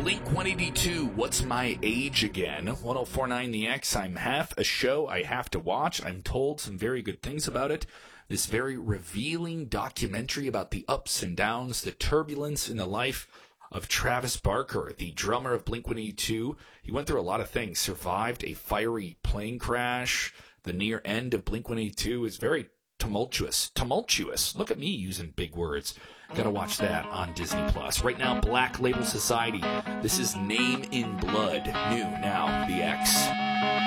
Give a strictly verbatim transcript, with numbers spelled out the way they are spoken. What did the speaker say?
Blink one eighty-two, What's My Age Again? one oh four point nine The X, I'm half a show I have to watch. I'm told some very good things about it. This very revealing documentary about the ups and downs, the turbulence in the life of Travis Barker, the drummer of Blink one eighty-two. He went through a lot of things, survived a fiery plane crash. The near end of Blink one eighty-two is very tumultuous. Tumultuous. Look at me using big words. Gotta watch that on Disney Plus. Right now, Black Label Society. This is Name in Blood. New now, The X.